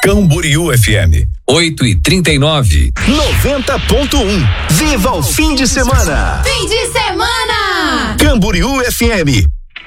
Camboriú FM 8h39. 90.1. Viva o fim de semana! Fim de semana! Camboriú FM